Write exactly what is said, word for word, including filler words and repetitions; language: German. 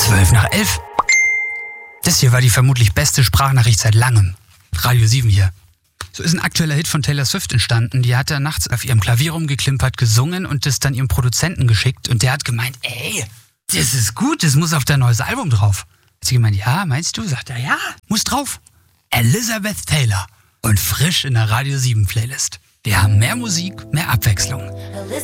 Zwölf nach elf. Das hier war die vermutlich beste Sprachnachricht seit langem. Radio sieben hier. So ist ein aktueller Hit von Taylor Swift entstanden. Die hat da nachts auf ihrem Klavier rumgeklimpert, gesungen und das dann ihrem Produzenten geschickt. Und der hat gemeint, ey, das ist gut, das muss auf dein neues Album drauf. Hat sie gemeint, ja, meinst du? Sagt er, ja, muss drauf. Elizabeth Taylor und frisch in der Radio sieben Playlist. Wir haben mehr Musik, mehr Abwechslung.